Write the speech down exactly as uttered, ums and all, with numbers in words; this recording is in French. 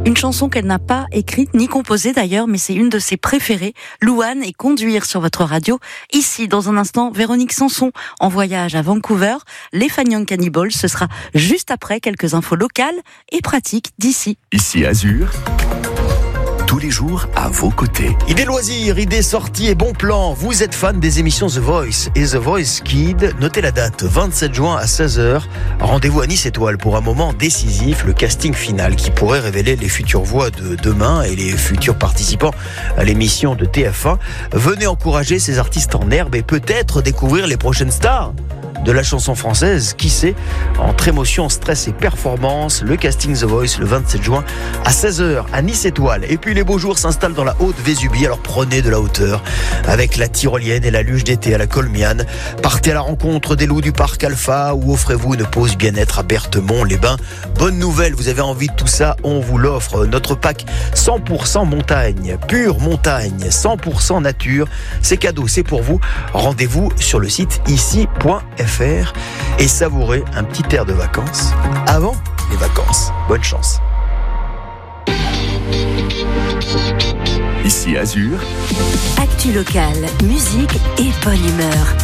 Une chanson qu'elle n'a pas écrite ni composée d'ailleurs, mais c'est une de ses préférées, Louane et Conduire sur votre radio. Ici, dans un instant, Véronique Sanson en voyage à Vancouver. Les Fanion Cannibals, ce sera juste après quelques infos locales et pratiques d'ici. Ici Azur, tous les jours à vos côtés. Idées loisirs, idées sorties et bons plans. Vous êtes fan des émissions The Voice et The Voice Kids. Notez la date, vingt-sept juin à seize heures. Rendez-vous à Nice Étoile pour un moment décisif, le casting final qui pourrait révéler les futures voix de demain et les futurs participants à l'émission de T F un. Venez encourager ces artistes en herbe et peut-être découvrir les prochaines stars de la chanson française, qui sait. Entre émotion, stress et performance, le casting The Voice le vingt-sept juin à seize heures à Nice Étoile. Et puis les beaux jours s'installent dans la haute Vésubie, alors prenez de la hauteur avec la tyrolienne et la luge d'été à la Colmiane. Partez à la rencontre des loups du parc Alpha ou offrez-vous une pause bien-être à Berthemont-les-Bains. Bonne nouvelle, vous avez envie de tout ça, on vous l'offre. Notre pack cent pour cent montagne, pure montagne, cent pour cent nature. C'est cadeau, c'est pour vous. Rendez-vous sur le site ici point f r et savourez un petit air de vacances avant les vacances. Bonne chance. Ici Azur, Actu locale, musique et bonne humeur.